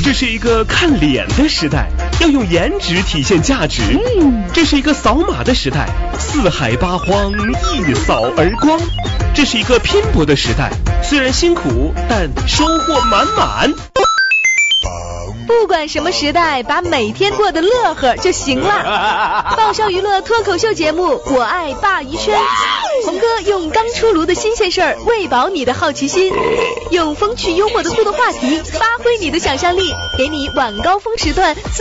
这是一个看脸的时代，要用颜值体现价值。这是一个扫码的时代，四海八荒一扫而光。这是一个拼搏的时代，虽然辛苦，但收获满满。 不管什么时代，把每天过得乐呵就行了。爆笑娱乐脱口秀节目《我爱鲅鱼圈》，红哥用刚出炉的新鲜事儿喂饱你的好奇心，用风趣幽默的互动话题发挥你的想象力，给你晚高峰时段